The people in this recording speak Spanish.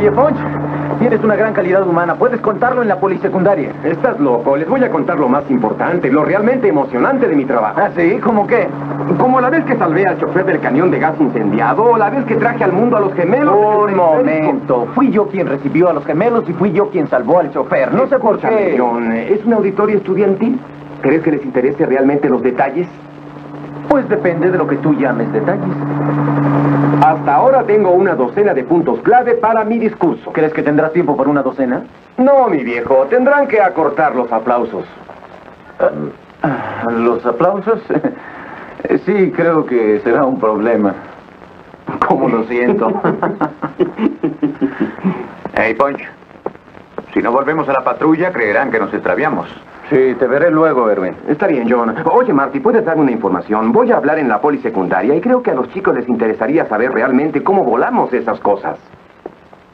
Oye, Ponch, tienes una gran calidad humana. Puedes contarlo en la polisecundaria. Estás loco. Les voy a contar lo más importante, lo realmente emocionante de mi trabajo. ¿Ah, sí? ¿Cómo qué? Como la vez que salvé al chofer del camión de gas incendiado, o la vez que traje al mundo a los gemelos... Un momento. Fui yo quien recibió a los gemelos y fui yo quien salvó al chofer. No sé por Escúchame, qué. John, ¿es un auditorio estudiantil? ¿Crees que les interese realmente los detalles? Pues depende de lo que tú llames detalles. Hasta ahora tengo una docena de puntos clave para mi discurso. ¿Crees que tendrás tiempo para una docena? No, mi viejo, tendrán que acortar los aplausos. ¿Los aplausos? Sí, creo que será un problema. ¿Cómo lo siento? Hey, Punch. Si no volvemos a la patrulla, creerán que nos extraviamos. Sí, te veré luego, Erwin. Está bien, John. Oye, Marty, ¿puedes darme una información? Voy a hablar en la polisecundaria y creo que a los chicos les interesaría saber realmente cómo volamos esas cosas.